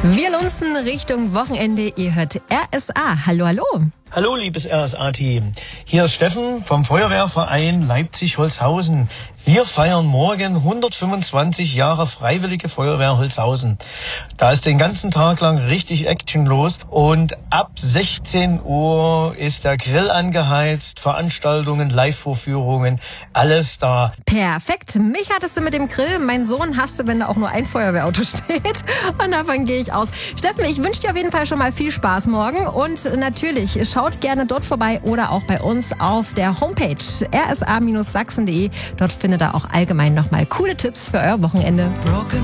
Wir lunzen Richtung Wochenende. Ihr hört RSA. Hallo, hallo. Hallo, liebes RSA-Team. Hier ist Steffen vom Feuerwehrverein Leipzig-Holzhausen. Wir feiern morgen 125 Jahre Freiwillige Feuerwehr Holzhausen. Da ist den ganzen Tag lang richtig Action los und ab 16 Uhr ist der Grill angeheizt, Veranstaltungen, Live-Vorführungen, alles da. Perfekt. Mich hattest du mit dem Grill, mein Sohn hast du, wenn da auch nur ein Feuerwehrauto steht. Und davon gehe ich aus. Steffen, ich wünsche dir auf jeden Fall schon mal viel Spaß morgen und natürlich schaut gerne dort vorbei oder auch bei uns auf der Homepage rsa-sachsen.de. Dort findet ihr auch allgemein nochmal coole Tipps für euer Wochenende.